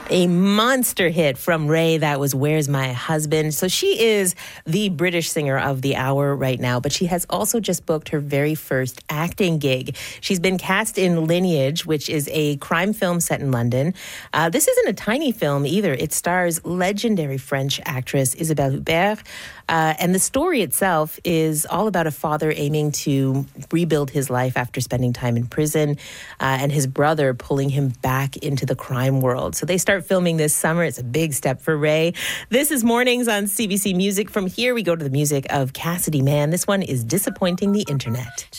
A monster hit from Ray. That was Where's My Husband. So she is the British singer of the hour right now, but she has also just booked her very first acting gig. She's been cast in Lineage, which is a crime film set in London. This isn't a tiny film either. It stars legendary French actress Isabelle Huppert. And the story itself is all about a father aiming to rebuild his life after spending time in prison, and his brother pulling him back into the crime world. So they start filming this summer. It's a big step for Ray. This is Mornings on CBC Music. From here, we go to the music of Cassidy Mann. This one is Disappointing the Internet.